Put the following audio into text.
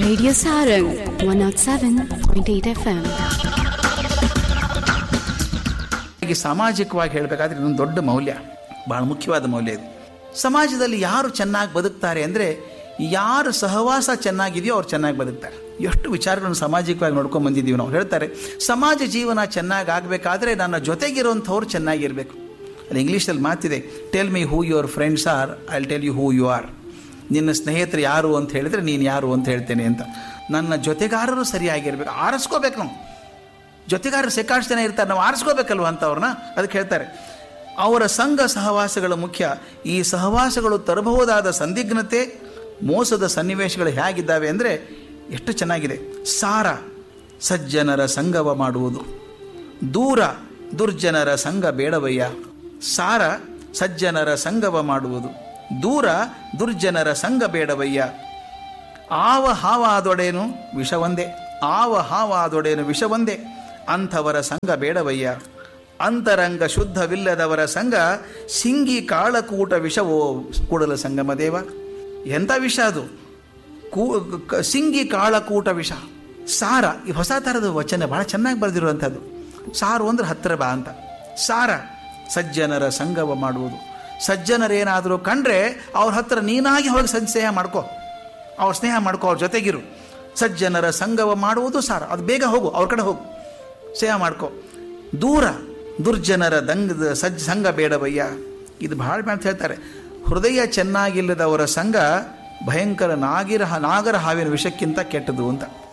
Radio Sarang 107.8 FM. ಸಾಮಾಜಿಕವಾಗಿ ಹೇಳಬೇಕಾದ್ರೆ ಇದೊಂದು ದೊಡ್ಡ ಮೌಲ್ಯ, ಬಹಳ ಮುಖ್ಯವಾದ ಮೌಲ್ಯ ಇದು. ಸಮಾಜದಲ್ಲಿ ಯಾರು ಚೆನ್ನಾಗಿ ಬದುಕ್ತಾರೆ ಅಂದರೆ ಯಾರು ಸಹವಾಸ ಚೆನ್ನಾಗಿದೆಯೋ ಅವ್ರು ಚೆನ್ನಾಗಿ ಬದುಕ್ತಾರೆ. ಎಷ್ಟು ವಿಚಾರಗಳನ್ನು ಸಾಮಾಜಿಕವಾಗಿ ನೋಡ್ಕೊಂಡು ಬಂದಿದ್ದೀವಿ ನಾವು. ಹೇಳ್ತಾರೆ ಸಮಾಜ ಜೀವನ ಚೆನ್ನಾಗಿ ಆಗಬೇಕಾದ್ರೆ ನನ್ನ ಜೊತೆಗಿರುವಂಥವ್ರು ಚೆನ್ನಾಗಿರಬೇಕು. ಅಲ್ಲಿ ಇಂಗ್ಲೀಷಲ್ಲಿ ಮಾತಿದೆ, tell me who your friends R, I will tell you who you are. ನಿನ್ನ ಸ್ನೇಹಿತರು ಯಾರು ಅಂತ ಹೇಳಿದರೆ ನೀನು ಯಾರು ಅಂತ ಹೇಳ್ತೇನೆ ಅಂತ. ನನ್ನ ಜೊತೆಗಾರರು ಸರಿಯಾಗಿರ್ಬೇಕು, ಆರಿಸ್ಕೋಬೇಕು ನಾವು. ಜೊತೆಗಾರರು ಸೆಕಾಷ್ಟು ಜನ ಇರ್ತಾರೆ, ನಾವು ಆರಿಸ್ಕೋಬೇಕಲ್ವ ಅಂತ ಅವ್ರನ್ನ. ಅದಕ್ಕೆ ಹೇಳ್ತಾರೆ ಅವರ ಸಂಘ ಸಹವಾಸಗಳು ಮುಖ್ಯ. ಈ ಸಹವಾಸಗಳು ತರಬಹುದಾದ ಸಂದಿಗ್ಧತೆ, ಮೋಸದ ಸನ್ನಿವೇಶಗಳು ಹೇಗಿದ್ದಾವೆ ಅಂದರೆ ಎಷ್ಟು ಚೆನ್ನಾಗಿದೆ. ಸಾರ ಸಜ್ಜನರ ಸಂಗವ ಮಾಡುವುದು, ದೂರ ದುರ್ಜನರ ಸಂಘ ಬೇಡವಯ್ಯ. ಸಾರ ಸಜ್ಜನರ ಸಂಗವ ಮಾಡುವುದು, ದೂರ ದುರ್ಜನರ ಸಂಘ ಬೇಡವಯ್ಯ. ಆವ ಹಾವಾದೊಡೇನು ವಿಷವೊಂದೇ, ಆವ ಹಾವಾದೊಡೇನು ವಿಷವೊಂದೇ, ಅಂಥವರ ಸಂಘ ಬೇಡವಯ್ಯ. ಅಂತರಂಗ ಶುದ್ಧವಿಲ್ಲದವರ ಸಂಘ ಸಿಂಗಿ ಕಾಳಕೂಟ ವಿಷವೋ ಕೂಡಲ ಸಂಗಮ ದೇವ. ಎಂಥ ವಿಷ ಅದು, ಸಿಂಗಿ ಕಾಳಕೂಟ ವಿಷ. ಸಾರ, ಈ ಹೊಸ ಥರದ ವಚನ ಭಾಳ ಚೆನ್ನಾಗಿ ಬರೆದಿರುವಂಥದ್ದು. ಸಾರು ಅಂದ್ರೆ ಹತ್ತಿರ ಬಾ ಅಂತ. ಸಾರ ಸಜ್ಜನರ ಸಂಗವ ಮಾಡುವುದು. ಸಜ್ಜನರೇನಾದರೂ ಕಂಡ್ರೆ ಅವ್ರ ಹತ್ರ ನೀನಾಗಿ ಹೋಗಿ ಸ್ನೇಹ ಮಾಡ್ಕೋ, ಅವ್ರ ಸ್ನೇಹ ಮಾಡ್ಕೋ, ಅವ್ರ ಜೊತೆಗಿರು. ಸಜ್ಜನರ ಸಂಗವ ಮಾಡುವುದು ಸಾರ. ಅದು ಬೇಗ ಹೋಗು, ಅವ್ರ ಕಡೆ ಹೋಗು, ಸ್ನೇಹ ಮಾಡ್ಕೋ. ದೂರ ದುರ್ಜನರ ಸಂಘ ಬೇಡವಯ್ಯ. ಇದು ಭಾಳ ಅಂತ ಹೇಳ್ತಾರೆ. ಹೃದಯ ಚೆನ್ನಾಗಿಲ್ಲದವರ ಸಂಘ ಭಯಂಕರ ನಾಗರ ಹಾವಿನ ವಿಷಕ್ಕಿಂತ ಕೆಟ್ಟದು ಅಂತ.